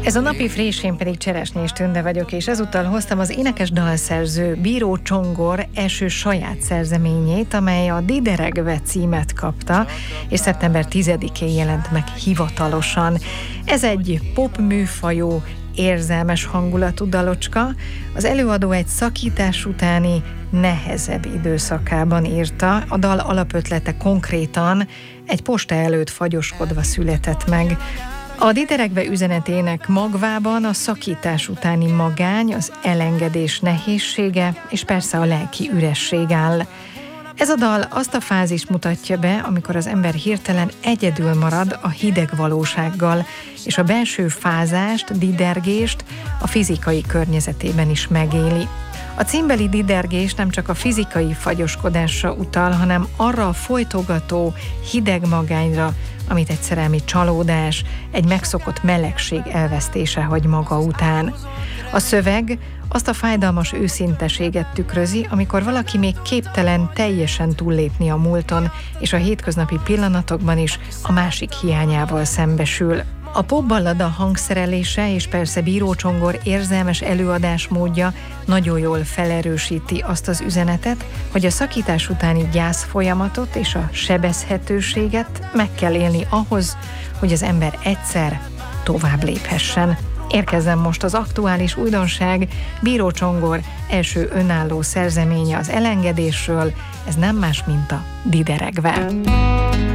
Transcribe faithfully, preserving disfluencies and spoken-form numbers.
Ez a napi friss, én pedig Cseresnyés Tünde vagyok, és ezúttal hoztam az énekes dalszerző Bíró Csongor első saját szerzeményét, amely a Dideregve címet kapta, és szeptember tizedikén jelent meg hivatalosan. Ez egy pop műfajú, érzelmes hangulatú dalocska. Az előadó egy szakítás utáni, nehezebb időszakában írta. A dal alapötlete konkrétan egy posta előtt fagyoskodva született meg. A Dideregve üzenetének magvában a szakítás utáni magány, az elengedés nehézsége, és persze a lelki üresség áll. Ez a dal azt a fázist mutatja be, amikor az ember hirtelen egyedül marad a hideg valósággal, és a belső fázást, didergést a fizikai környezetében is megéli. A címbeli didergés nem csak a fizikai fagyoskodásra utal, hanem arra a folytogató hideg magányra, amit egy szerelmi csalódás, egy megszokott melegség elvesztése hagy maga után. A szöveg azt a fájdalmas őszinteséget tükrözi, amikor valaki még képtelen teljesen túllépni a múlton, és a hétköznapi pillanatokban is a másik hiányával szembesül. A popballada hangszerelése és persze Bíró Csongor érzelmes előadásmódja nagyon jól felerősíti azt az üzenetet, hogy a szakítás utáni gyász folyamatot és a sebezhetőséget meg kell élni ahhoz, hogy az ember egyszer tovább léphessen. Érkezzen most az aktuális újdonság, Bíró Csongor első önálló szerzeménye az elengedésről, ez nem más, mint a Dideregve.